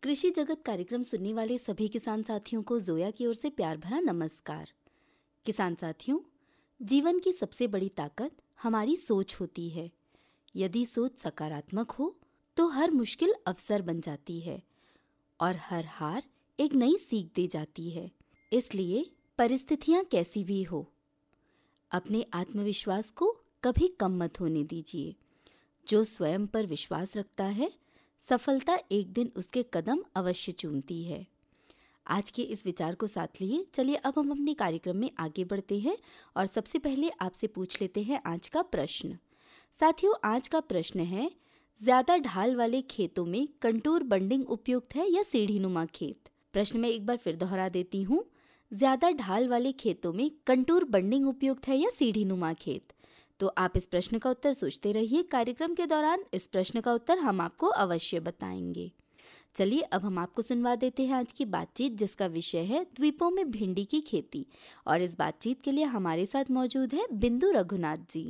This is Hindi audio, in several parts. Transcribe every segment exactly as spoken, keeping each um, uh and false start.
कृषि जगत कार्यक्रम सुनने वाले सभी किसान साथियों को जोया की ओर से प्यार भरा नमस्कार। किसान साथियों, जीवन की सबसे बड़ी ताकत हमारी सोच होती है। यदि सोच सकारात्मक हो तो हर मुश्किल अवसर बन जाती है और हर हार एक नई सीख दे जाती है। इसलिए परिस्थितियां कैसी भी हो, अपने आत्मविश्वास को कभी कम मत होने दीजिए। जो स्वयं पर विश्वास रखता है, सफलता एक दिन उसके कदम अवश्य चूमती है। आज के इस विचार को साथ लिए चलिए अब हम अपने कार्यक्रम में आगे बढ़ते हैं और सबसे पहले आपसे पूछ लेते हैं आज का प्रश्न। साथियों, आज का प्रश्न है, ज्यादा ढाल वाले खेतों में कंटूर बंडिंग उपयुक्त है या सीढ़ीनुमा खेत? प्रश्न में एक बार फिर दोहरा देती हूँ, ज्यादा ढाल वाले खेतों में कंटूर बंडिंग उपयुक्त है या सीढ़ीनुमा खेत? तो आप इस प्रश्न का उत्तर सोचते रहिए। कार्यक्रम के दौरान इस प्रश्न का उत्तर हम आपको अवश्य बताएंगे। चलिए अब हम आपको सुनवा देते हैं आज की बातचीत, जिसका विषय है द्वीपों में भिंडी की खेती। और इस बातचीत के लिए हमारे साथ मौजूद है बिंदु रघुनाथ जी।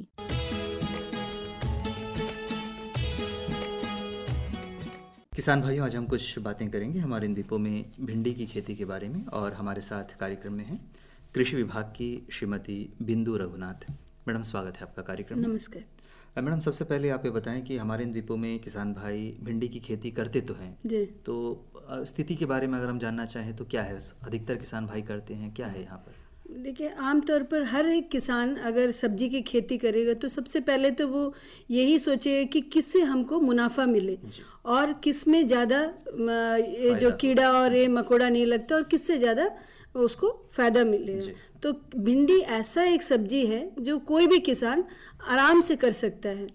किसान भाइयों, आज हम कुछ बातें करेंगे हमारे इन द्वीपों में भिंडी की खेती के बारे में। और हमारे साथ कार्यक्रम में हैं कृषि विभाग की श्रीमती बिंदु रघुनाथ। मैडम, स्वागत है आपका कार्यक्रम में। नमस्कार। मैडम, सबसे पहले आप ये बताएं कि हमारे इन द्वीपों में किसान भाई भिंडी की खेती करते तो हैं जी। तो अ, स्थिति के बारे में अगर हम जानना चाहें तो क्या है, अधिकतर किसान भाई करते हैं, क्या है यहाँ पर? देखिए, आमतौर पर हर एक किसान अगर सब्जी की खेती करेगा तो सबसे पहले तो वो यही सोचेगा कि किससे हमको मुनाफा मिले और किस में ज़्यादा ये जो कीड़ा और ये मकोड़ा नहीं लगता और किससे ज़्यादा उसको फायदा मिलेगा। तो भिंडी ऐसा एक सब्जी है जो कोई भी किसान आराम से कर सकता है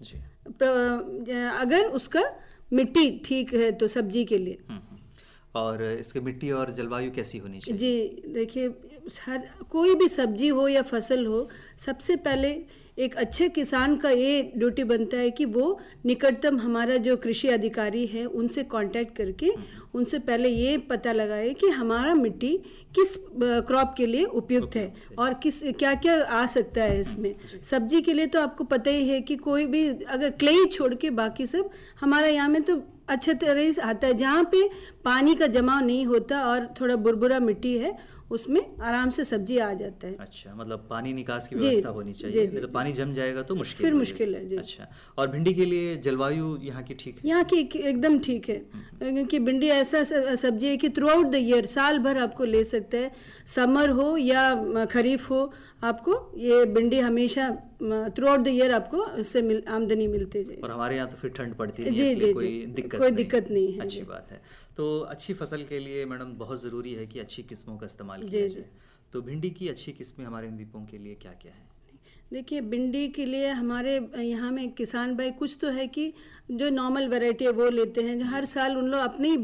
अगर उसका मिट्टी ठीक है तो सब्जी के लिए। और इसकी मिट्टी और जलवायु कैसी होनी चाहिए? जी, देखिए, हर कोई भी सब्जी हो या फसल हो, सबसे पहले एक अच्छे किसान का ये ड्यूटी बनता है कि वो निकटतम हमारा जो कृषि अधिकारी है उनसे कांटेक्ट करके उनसे पहले ये पता लगाए कि हमारा मिट्टी किस क्रॉप के लिए उपयुक्त है और किस क्या क्या आ सकता है इसमें। सब्जी के लिए तो आपको पता ही है कि कोई भी अगर क्ले छोड़ के बाकी सब हमारा यहाँ में तो अच्छे तरह से आता है। जहाँ पे पानी का जमाव नहीं होता और थोड़ा बुरबुरा मिट्टी है उसमें आराम से सब्जी आ जाता है। अच्छा, मतलब पानी निकास की व्यवस्था होनी चाहिए, नहीं तो पानी जम जाएगा तो मुश्किल फिर मुश्किल है जी। अच्छा, और भिंडी के लिए जलवायु यहाँ की ठीक है? यहाँ की एकदम ठीक है, क्योंकि भिंडी ऐसा सब्जी है कि थ्रू आउट द ईयर साल भर आपको ले सकते हैं। समर हो या खरीफ हो, आपको ये भिंडी हमेशा थ्रू आउट द ईयर आपको इससे मिल, आमदनी मिलती है। और हमारे यहाँ तो फिर ठंड पड़ती है, जी जी कोई जी, दिक्कत कोई नहीं, दिक्कत नहीं है। अच्छी बात है। तो अच्छी फसल के लिए मैडम बहुत ज़रूरी है कि अच्छी किस्मों का इस्तेमाल किया जाए। तो भिंडी की अच्छी किस्में हमारे इन द्वीपों के लिए क्या क्या है? देखिए, भिंडी के लिए हमारे यहाँ में किसान भाई कुछ तो है कि जो नॉर्मल वैरायटी है वो लेते हैं, जो हर साल उन लोग अपनी